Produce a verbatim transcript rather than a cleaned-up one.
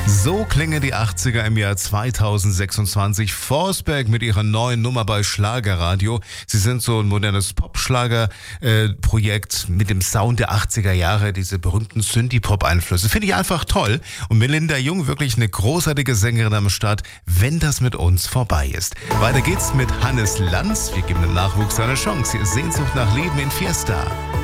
So klingen die achtziger im Jahr zweitausendsechsundzwanzig. Forsberg mit ihrer neuen Nummer bei Schlagerradio. Sie sind so ein modernes Pop-Schlager-Projekt mit dem Sound der achtziger Jahre, diese berühmten Synthie-Pop-Einflüsse. Finde ich einfach toll. Und Melinda Jung, wirklich eine großartige Sängerin am Start, wenn das mit uns vorbei ist. Weiter geht's mit Hannes Lanz. Wir geben dem Nachwuchs eine Chance. Ihr Sehnsucht nach Leben in Fiesta.